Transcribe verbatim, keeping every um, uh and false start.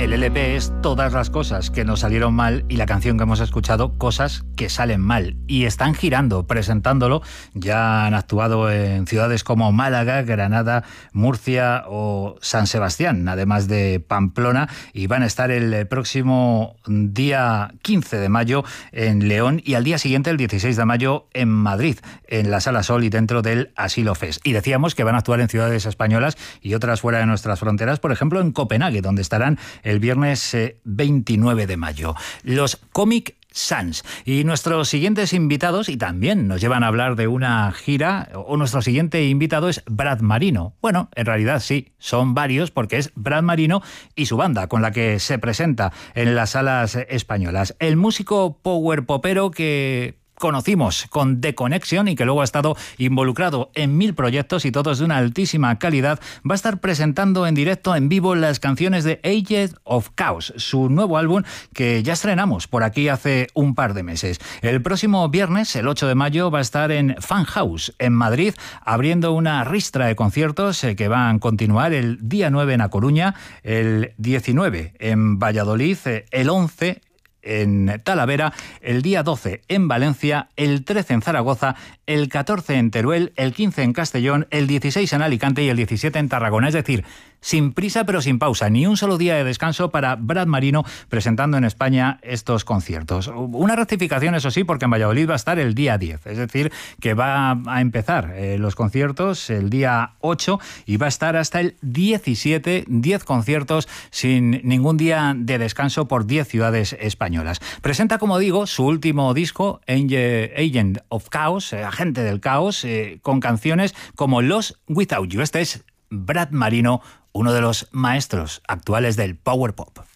El L P es todas las cosas que nos salieron mal y la canción que hemos escuchado, cosas que salen mal. Y están girando, presentándolo. Ya han actuado en ciudades como Málaga, Granada, Murcia o San Sebastián, además de Pamplona. Y van a estar el próximo día quince de mayo en León y al día siguiente, el dieciséis de mayo, en Madrid, en la Sala Sol y dentro del Asilo Fest. Y decíamos que van a actuar en ciudades españolas y otras fuera de nuestras fronteras, por ejemplo en Copenhague, donde estarán el viernes eh, veintinueve de mayo. Los Comic Sans. Y nuestros siguientes invitados, y también nos llevan a hablar de una gira, o nuestro siguiente invitado es Brad Marino. Bueno, en realidad sí, son varios porque es Brad Marino y su banda con la que se presenta en las salas españolas. El músico power popero que conocimos con The Connection y que luego ha estado involucrado en mil proyectos y todos de una altísima calidad, va a estar presentando en directo, en vivo, las canciones de Age of Chaos, su nuevo álbum que ya estrenamos por aquí hace un par de meses. El próximo viernes, el ocho de mayo, va a estar en Fan House, en Madrid, abriendo una ristra de conciertos que van a continuar el día nueve en A Coruña, el diecinueve en Valladolid, el once en Talavera, el día doce en Valencia, el trece en Zaragoza, el catorce en Teruel, el quince en Castellón, el dieciséis en Alicante y el diecisiete en Tarragona. Es decir, sin prisa pero sin pausa, ni un solo día de descanso para Brad Marino presentando en España estos conciertos. Una rectificación, eso sí, porque en Valladolid va a estar el día diez, es decir, que va a empezar eh, los conciertos el día ocho y va a estar hasta el diecisiete, diez conciertos sin ningún día de descanso por diez ciudades españolas. Presenta, como digo, su último disco, Agent of Chaos, eh, Agente del Caos, eh, con canciones como Lost Without You. Este es Brad Marino, uno de los maestros actuales del power pop.